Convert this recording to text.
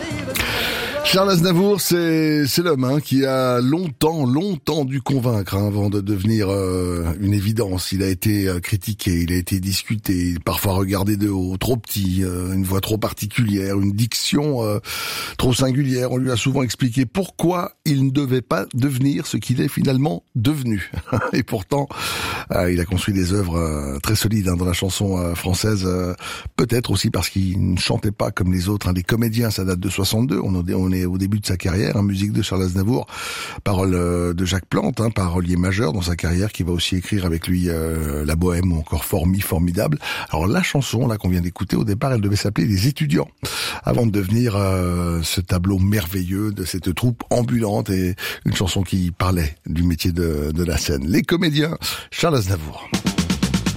Charles Aznavour, c'est l'homme qui a longtemps dû convaincre avant de devenir une évidence. Il a été critiqué, il a été discuté, parfois regardé de haut, trop petit, une voix trop particulière, une diction trop singulière. On lui a souvent expliqué pourquoi il ne devait pas devenir ce qu'il est finalement devenu. Et pourtant, il a construit des œuvres très solides dans la chanson française, peut-être aussi parce qu'il ne chantait pas comme les autres. Les comédiens, ça date de 62, on est au début de sa carrière, musique de Charles Aznavour, paroles de Jacques Plante, parolier majeur dans sa carrière, qui va aussi écrire avec lui La Bohème ou encore Formidable. Alors la chanson là qu'on vient d'écouter, au départ elle devait s'appeler Les Étudiants, avant de devenir ce tableau merveilleux de cette troupe ambulante et une chanson qui parlait du métier de la scène. Les comédiens, Charles Aznavour.